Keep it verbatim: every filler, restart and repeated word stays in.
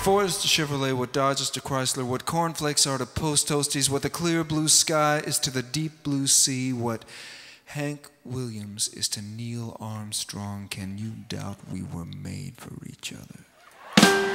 Ford is to Chevrolet what Dodge is to Chrysler, what cornflakes are to Post Toasties, what the clear blue sky is to the deep blue sea, what Hank Williams is to Neil Armstrong. Can you doubt we were made for each other?